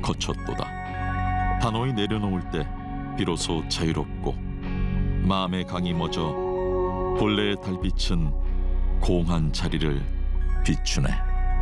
거쳤도다. 단호히 내려놓을 때 비로소 자유롭고 마음의 강이 멎어 본래의 달빛은 공한 자리를 비추네.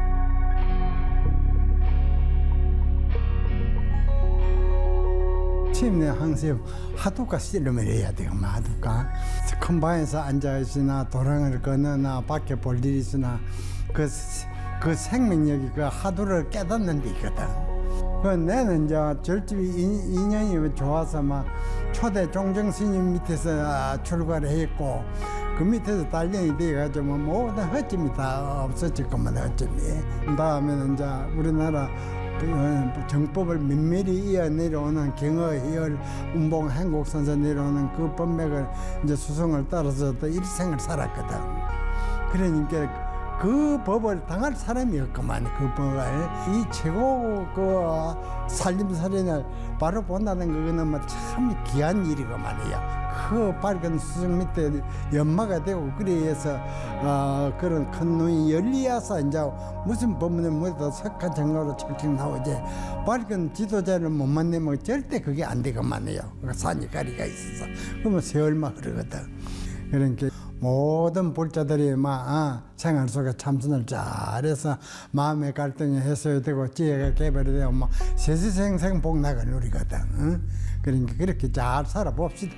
침대 항상 하두가 씨름을 해야 돼요. 하두가 큰 방에서 앉아 있으나 도랑을 거느나 밖에 볼 일이 있으나 그 생명력이 그 하두를 깨닫는 데 있거든. 그 내는 이제 절집이 인연이 좋아서 막 초대 종정 스님 밑에서 출가를 했고 그 밑에서 단련이 돼가지고 모든 허점이 다 없어질 것만 허점이. 다음에는 이제 우리나라 정법을 면밀히 이어 내려오는 경어, 희열, 운봉, 행곡선서 내려오는 그 법맥을 이제 수성을 따라서 또 일생을 살았거든. 그러니까 그 법을 당할 사람이 없구만. 그 법을 이 최고 그 살림살인을 바로 본다는 거는 뭐 참 귀한 일이구만이야. 그 밝은 수성 밑에 연마가 되고 그래서 그런 큰 눈이 열리어서 이제 무슨 법문에 뭐도 석한 정로로 철칙 나오지. 밝은 지도자를 못 만나면 절대 그게 안 되구만해요. 산이 가리가 있어서 그러면 세월만 흐르거든. 그러니까 모든 불자들이 생활 속에 참선을 잘해서 마음의 갈등이 해소되고 지혜가 개발이 되고 세세생생 복락을 누리거든. 응? 그러니까 그렇게 잘 살아봅시다.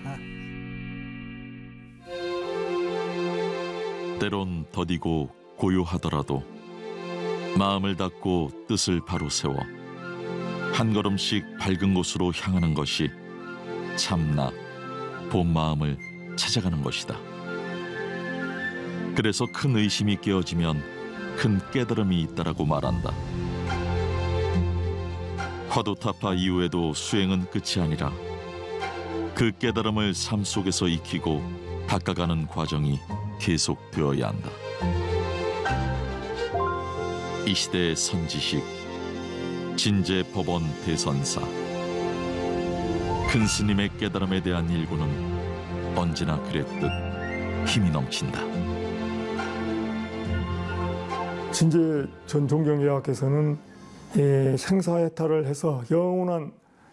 때론 더디고 고요하더라도 마음을 닫고 뜻을 바로 세워 한 걸음씩 밝은 곳으로 향하는 것이 참나 본 마음을 찾아가는 것이다. 그래서 큰 의심이 깨어지면 큰 깨달음이 있다라고 말한다. 화두타파 이후에도 수행은 끝이 아니라 그 깨달음을 삶 속에서 익히고 닦아가는 과정이 계속되어야 한다. 이 시대의 선지식 진제법원 대선사 큰 스님의 깨달음에 대한 일구는 언제나 그랬듯 힘이 넘친다. 진제 전통경제학에서는 생사해탈을 해서 영원한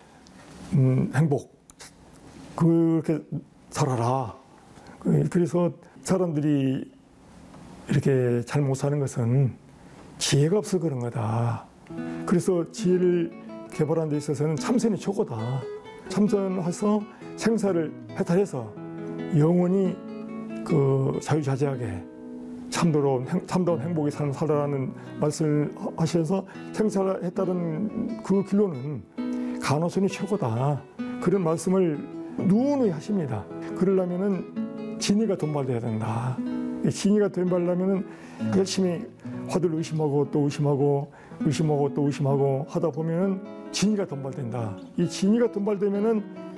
행복 그렇게 살아라. 그래서 사람들이 이렇게 잘 못 사는 것은 지혜가 없어 그런 거다. 그래서 지혜를 개발하는 데 있어서는 참선이 최고다. 참선해서 생사를 해탈해서 영원히 그 자유자재하게 참다운 행복의 삶을 살아라는 말씀을 하셔서 생사를 했다는 그 길로는 간호선이 최고다. 그런 말씀을 누누이 하십니다. 그러려면은 진의가 돈발돼야 된다. 진의가 돈발려면은 열심히 화두를 의심하고 또 의심하고 의심하고 또 의심하고 하다 보면은 진의가 돈발된다. 이 진의가 돈발되면은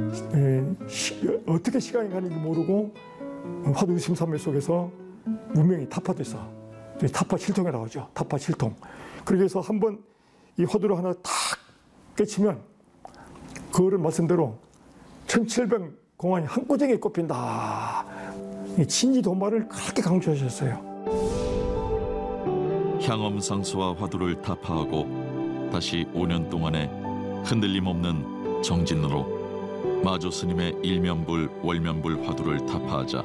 어떻게 시간이 가는지 모르고 화두 의심삼매 속에서 문명이 타파돼서 타파 실통에 나오죠. 타파 실통. 그렇게 해서 한번 이 화두를 하나 탁 깨치면 그거를 말씀대로 1700 공안이 한꺼번에 꼽힌다. 이 진지도말을 그렇게 강조하셨어요. 향엄상수와 화두를 타파하고 다시 5년 동안의 흔들림 없는 정진으로 마조 스님의 일면불, 월면불 화두를 타파하자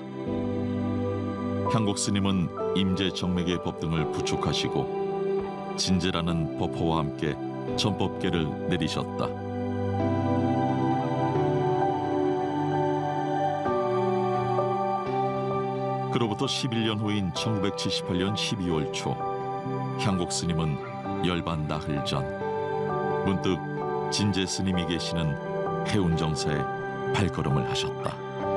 향곡 스님은 임재 정맥의 법 등을 부축하시고 진제라는 법호와 함께 전법계를 내리셨다. 그로부터 11년 후인 1978년 12월 초 향곡 스님은 열반 나흘 전 문득 진제 스님이 계시는 해운정사에 발걸음을 하셨다.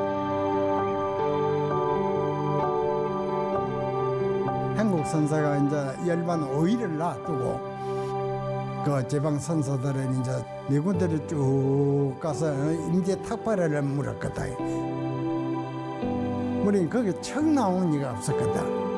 한국 선사가 이제 열반 5일을 놔두고 그 제방 선사들은 이제 네 군데를 쭉 가서 임재 탁발을 물었거든. 우린 거기 청 나온 이가 없었거든.